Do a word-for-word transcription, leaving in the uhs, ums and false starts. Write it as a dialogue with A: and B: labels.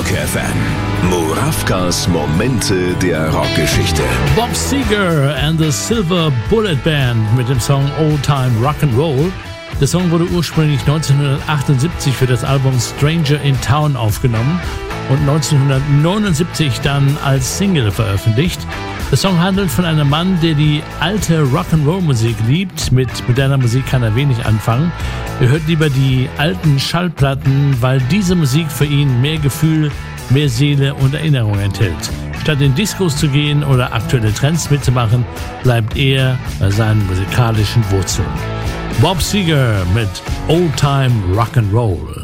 A: Rock F M. Murawkas Momente der Rockgeschichte.
B: Bob Seger and the Silver Bullet Band mit dem Song Old Time Rock'n'Roll. Der Song wurde ursprünglich neunzehnhundertachtundsiebzig für das Album Stranger in Town aufgenommen und neunzehnhundertneunundsiebzig dann als Single veröffentlicht. Der Song handelt von einem Mann, der die alte Rock'n'Roll-Musik liebt. Mit moderner Musik kann er wenig anfangen. Er hört lieber die alten Schallplatten, weil diese Musik für ihn mehr Gefühl, mehr Seele und Erinnerung enthält. Statt in Discos zu gehen oder aktuelle Trends mitzumachen, bleibt er bei seinen musikalischen Wurzeln. Bob Seger mit Old Time Rock'n'Roll.